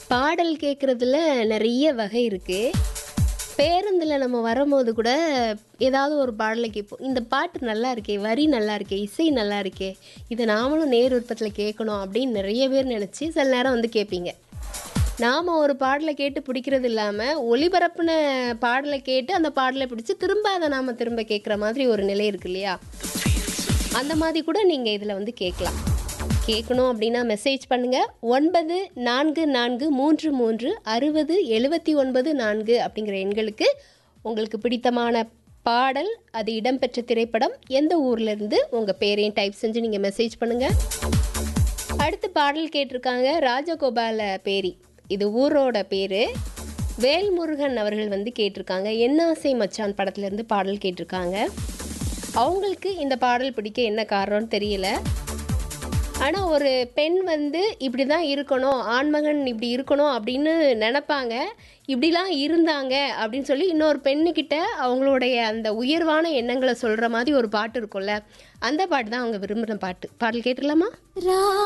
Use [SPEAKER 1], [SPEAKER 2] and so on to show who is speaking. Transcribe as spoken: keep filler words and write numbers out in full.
[SPEAKER 1] பாடல் கேட்குறதுல நிறைய வகை இருக்கு. பேருந்தில் நம்ம வரும்போது கூட ஏதாவது ஒரு பாடலை கேட்போம். இந்த பாட்டு நல்லா இருக்கே, வரி நல்லா இருக்கே, இசை நல்லா இருக்கே, இதை நாமளும் நேர் விருப்பத்தில் கேட்கணும் அப்படின்னு நிறைய பேர் நினச்சி சில நேரம் வந்து கேட்பீங்க. நாம் ஒரு பாடலை கேட்டு பிடிக்கிறது இல்லாமல் ஒளிபரப்புன பாடலை கேட்டு அந்த பாடலை பிடிச்சி திரும்ப அதை நாம் திரும்ப கேட்குற மாதிரி ஒரு நிலை இருக்கு இல்லையா? அந்த மாதிரி கூட நீங்கள் இதில் வந்து கேட்கலாம். கேட்கணும் அப்படின்னா மெசேஜ் பண்ணுங்கள். ஒன்பது நான்கு நான்கு மூன்று மூன்று அறுபது எழுபத்தி ஒன்பது நான்கு அப்படிங்கிற எண்களுக்கு உங்களுக்கு பிடித்தமான பாடல், அது இடம்பெற்ற திரைப்படம், எந்த ஊர்லேருந்து உங்கள் பேரையும் டைப் செஞ்சு நீங்கள் மெசேஜ் பண்ணுங்கள். அடுத்து பாடல் கேட்டிருக்காங்க ராஜகோபால பேரி. இது ஊரோட பேர். வேல்முருகன் அவர்கள் வந்து கேட்டிருக்காங்க. என்னாசை மச்சான் படத்துலேருந்து பாடல் கேட்டிருக்காங்க. அவங்களுக்கு இந்த பாடல் பிடிக்க என்ன காரணம்னு தெரியல. ஆனால் ஒரு பெண் வந்து இப்படி தான் இருக்கணும், ஆண்மகன் இப்படி இருக்கணும் அப்படின்னு நினப்பாங்க. இப்படிலாம் இருந்தாங்க அப்படின்னு சொல்லி இன்னொரு பெண்ணுக்கிட்ட அவங்களுடைய அந்த உயர்வான எண்ணங்களை சொல்கிற மாதிரி ஒரு பாட்டு இருக்கும்ல, அந்த பாட்டு தான் அவங்க விரும்புகிற பாட்டு. பாடல் கேட்டுடலாமா?